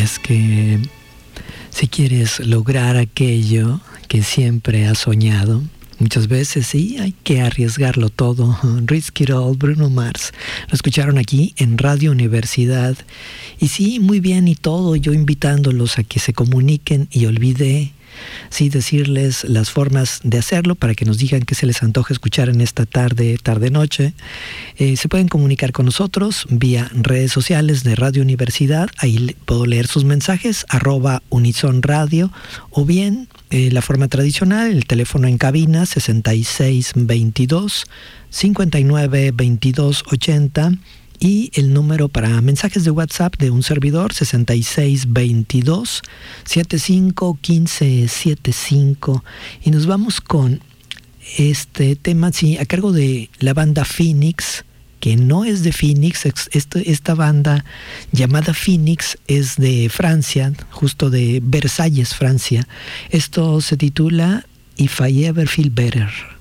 es que si quieres lograr aquello que siempre has soñado, muchas veces sí, hay que arriesgarlo todo. Risk It All, Bruno Mars. Lo escucharon aquí en Radio Universidad. Y sí, muy bien y todo, yo invitándolos a que se comuniquen, y olvidé decirles las formas de hacerlo para que nos digan qué se les antoja escuchar en esta tarde-noche. Se pueden comunicar con nosotros vía redes sociales de Radio Universidad. Ahí puedo leer sus mensajes, @UnisonRadio, o bien la forma tradicional, el teléfono en cabina 6622-592280, y el número para mensajes de WhatsApp de un servidor 6622-751575. Y nos vamos con este tema, sí, a cargo de la banda Phoenix, que no es de Phoenix. Esta banda llamada Phoenix es de Francia, justo de Versalles, Francia. Esto se titula If I Ever Feel Better.